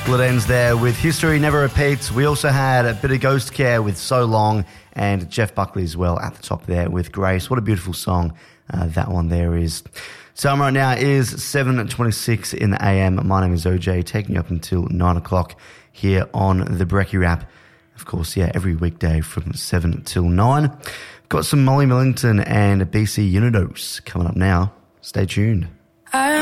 Split Ends there with History Never Repeats. We also had a bit of Ghost Care with So Long, and Jeff Buckley as well at the top there with Grace. What a beautiful song that one there is. Time right now is 7:26 in the AM. My name is OJ, taking you up until 9 o'clock here on the Brekkie Wrap. Of course, yeah, every weekday from 7 till 9. Got some Molly Millington and BC Unidos coming up now. Stay tuned.